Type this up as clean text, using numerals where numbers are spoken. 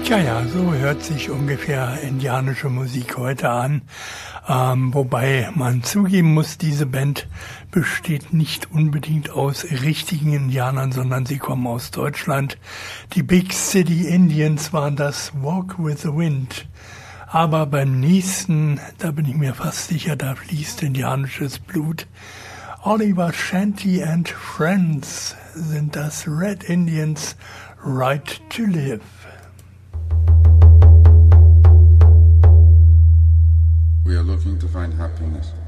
Ja, so hört sich ungefähr indianische Musik heute an. Wobei man zugeben muss, diese Band besteht nicht unbedingt aus richtigen Indianern, sondern sie kommen aus Deutschland. Die Big City Indians waren das, Walk with the Wind. Aber beim nächsten, da bin ich mir fast sicher, da fließt indianisches Blut. Oliver Shanty and Friends sind das, Red Indians, Right to Live. We are looking to find happiness.